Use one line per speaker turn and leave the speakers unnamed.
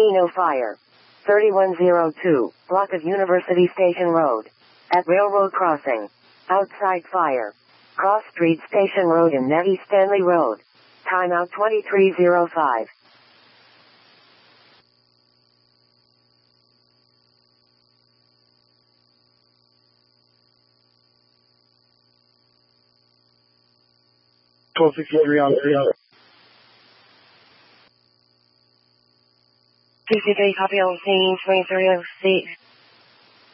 Reno Fire. 3102, block of University Station Road. At Railroad Crossing. Outside fire. Cross Street Station Road and Nettie Stanley Road. Timeout 2305.
TCK copy on scene 2306.